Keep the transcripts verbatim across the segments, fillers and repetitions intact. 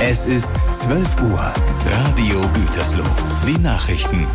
Es ist zwölf Uhr. Radio Gütersloh. Die Nachrichten.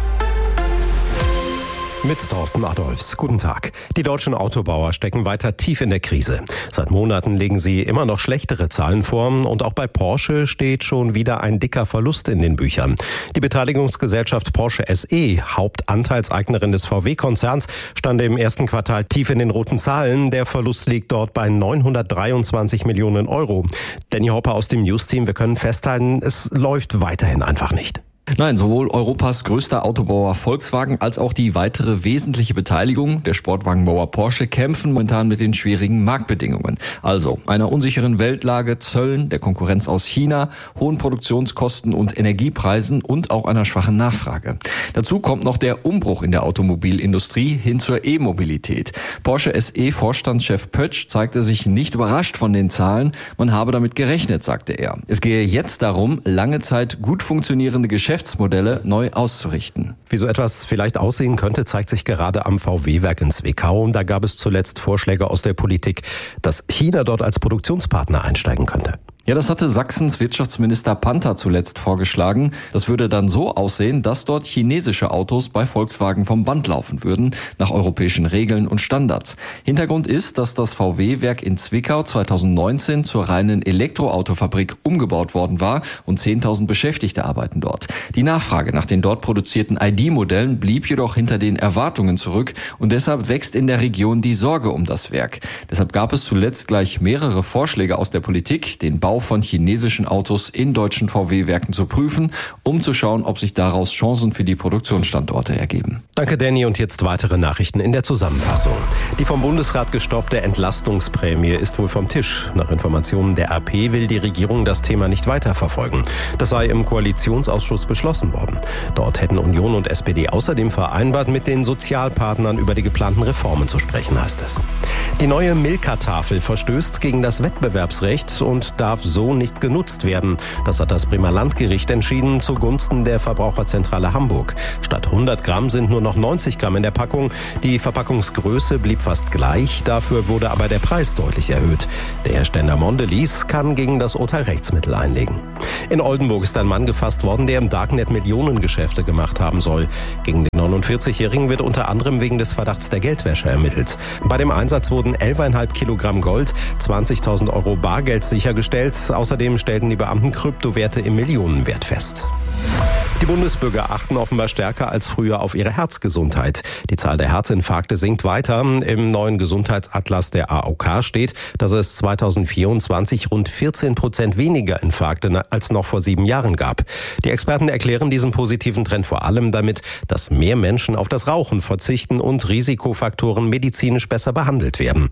Mit Thorsten Adolfs. Guten Tag. Die deutschen Autobauer stecken weiter tief in der Krise. Seit Monaten legen sie immer noch schlechtere Zahlen vor und auch bei Porsche steht schon wieder ein dicker Verlust in den Büchern. Die Beteiligungsgesellschaft Porsche S E, Hauptanteilseignerin des V W-Konzerns, stand im ersten Quartal tief in den roten Zahlen. Der Verlust liegt dort bei neunhundertdreiundzwanzig Millionen Euro. Danny Hopper aus dem News-Team, wir können festhalten, es läuft weiterhin einfach nicht. Nein, sowohl Europas größter Autobauer Volkswagen als auch die weitere wesentliche Beteiligung der Sportwagenbauer Porsche kämpfen momentan mit den schwierigen Marktbedingungen. Also einer unsicheren Weltlage, Zöllen, der Konkurrenz aus China, hohen Produktionskosten und Energiepreisen und auch einer schwachen Nachfrage. Dazu kommt noch der Umbruch in der Automobilindustrie hin zur E-Mobilität. Porsche S E-Vorstandschef Pötsch zeigte sich nicht überrascht von den Zahlen. Man habe damit gerechnet, sagte er. Es gehe jetzt darum, lange Zeit gut funktionierende Geschäfte Geschäftsmodelle neu auszurichten. Wie so etwas vielleicht aussehen könnte, zeigt sich gerade am V W-Werk in Zwickau. Da gab es zuletzt Vorschläge aus der Politik, dass China dort als Produktionspartner einsteigen könnte. Ja, das hatte Sachsens Wirtschaftsminister Panther zuletzt vorgeschlagen. Das würde dann so aussehen, dass dort chinesische Autos bei Volkswagen vom Band laufen würden, nach europäischen Regeln und Standards. Hintergrund ist, dass das V W-Werk in Zwickau zweitausendneunzehn zur reinen Elektroautofabrik umgebaut worden war und zehntausend Beschäftigte arbeiten dort. Die Nachfrage nach den dort produzierten I D-Modellen blieb jedoch hinter den Erwartungen zurück und deshalb wächst in der Region die Sorge um das Werk. Deshalb gab es zuletzt gleich mehrere Vorschläge aus der Politik, den Bau von chinesischen Autos in deutschen V W-Werken zu prüfen, um zu schauen, ob sich daraus Chancen für die Produktionsstandorte ergeben. Danke, Danny. Und jetzt weitere Nachrichten in der Zusammenfassung. Die vom Bundesrat gestoppte Entlastungsprämie ist wohl vom Tisch. Nach Informationen der A P will die Regierung das Thema nicht weiterverfolgen. Das sei im Koalitionsausschuss beschlossen worden. Dort hätten Union und S P D außerdem vereinbart, mit den Sozialpartnern über die geplanten Reformen zu sprechen, heißt es. Die neue Milka-Tafel verstößt gegen das Wettbewerbsrecht und darf so nicht genutzt werden. Das hat das Bremer Landgericht entschieden zugunsten der Verbraucherzentrale Hamburg. Statt hundert Gramm sind nur noch neunzig Gramm in der Packung. Die Verpackungsgröße blieb fast gleich, dafür wurde aber der Preis deutlich erhöht. Der Hersteller Mondelez kann gegen das Urteil Rechtsmittel einlegen. In Oldenburg ist ein Mann gefasst worden, der im Darknet Millionengeschäfte gemacht haben soll. Gegen den neunundvierzigjährigen wird unter anderem wegen des Verdachts der Geldwäsche ermittelt. Bei dem Einsatz wurden elf Komma fünf Kilogramm Gold, zwanzigtausend Euro Bargeld sichergestellt. Außerdem stellten die Beamten Kryptowerte im Millionenwert fest. Die Bundesbürger achten offenbar stärker als früher auf ihre Herzgesundheit. Die Zahl der Herzinfarkte sinkt weiter. Im neuen Gesundheitsatlas der A O K steht, dass es zweitausendvierundzwanzig rund vierzehn Prozent weniger Infarkte als noch vor sieben Jahren gab. Die Experten erklären diesen positiven Trend vor allem damit, dass mehr Menschen auf das Rauchen verzichten und Risikofaktoren medizinisch besser behandelt werden.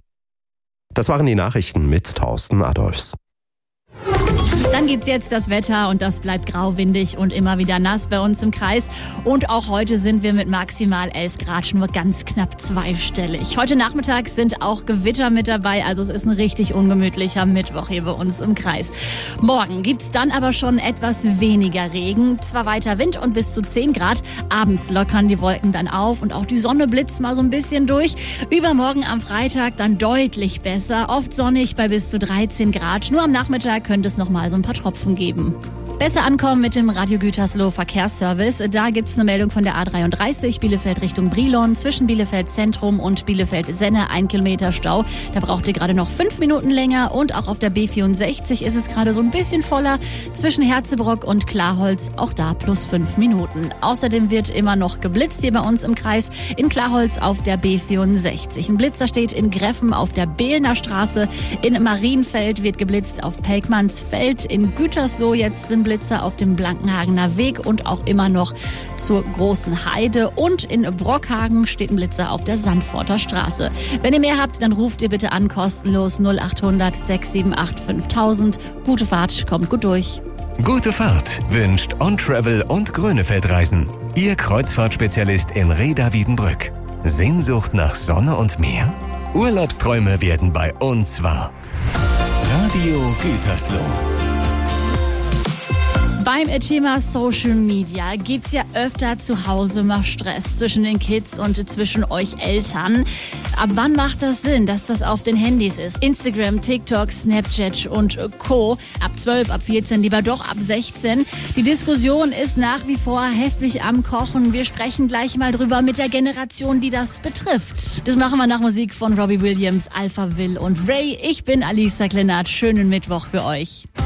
Das waren die Nachrichten mit Thorsten Adolfs. Dann gibt's jetzt das Wetter und das bleibt grauwindig und immer wieder nass bei uns im Kreis. Und auch heute sind wir mit maximal elf Grad nur ganz knapp zweistellig. Heute Nachmittag sind auch Gewitter mit dabei, also es ist ein richtig ungemütlicher Mittwoch hier bei uns im Kreis. Morgen gibt's dann aber schon etwas weniger Regen, zwar weiter Wind und bis zu zehn Grad. Abends lockern die Wolken dann auf und auch die Sonne blitzt mal so ein bisschen durch. Übermorgen am Freitag dann deutlich besser, oft sonnig bei bis zu dreizehn Grad. Nur am Nachmittag könnte es noch mal so ein paar Tropfen geben. Besser ankommen mit dem Radio Gütersloh Verkehrsservice. Da gibt's eine Meldung von der A dreiunddreißig, Bielefeld Richtung Brilon, zwischen Bielefeld Zentrum und Bielefeld Senne, ein Kilometer Stau. Da braucht ihr gerade noch fünf Minuten länger und auch auf der B vierundsechzig ist es gerade so ein bisschen voller, zwischen Herzebrock und Klarholz, auch da plus fünf Minuten. Außerdem wird immer noch geblitzt hier bei uns im Kreis, in Klarholz auf der B vierundsechzig. Ein Blitzer steht in Greffen auf der Behlner Straße, in Marienfeld wird geblitzt auf Pelkmannsfeld, in Gütersloh jetzt sind Blitzer auf dem Blankenhagener Weg und auch immer noch zur Großen Heide. Und in Brockhagen steht ein Blitzer auf der Sandforter Straße. Wenn ihr mehr habt, dann ruft ihr bitte an, kostenlos null acht hundert sechs sieben acht fünftausend. Gute Fahrt, kommt gut durch. Gute Fahrt wünscht On Travel und Grönefeld Reisen. Ihr Kreuzfahrtspezialist in Reda Wiedenbrück. Sehnsucht nach Sonne und Meer? Urlaubsträume werden bei uns wahr. Radio Gütersloh. Beim Thema Social Media gibt's ja öfter zu Hause mal Stress zwischen den Kids und zwischen euch Eltern. Ab wann macht das Sinn, dass das auf den Handys ist? Instagram, TikTok, Snapchat und Co. Ab zwölf, ab vierzehn, lieber doch ab sechzehn. Die Diskussion ist nach wie vor heftig am Kochen. Wir sprechen gleich mal drüber mit der Generation, die das betrifft. Das machen wir nach Musik von Robbie Williams, Alphaville und Ray. Ich bin Alisa Klenat. Schönen Mittwoch für euch.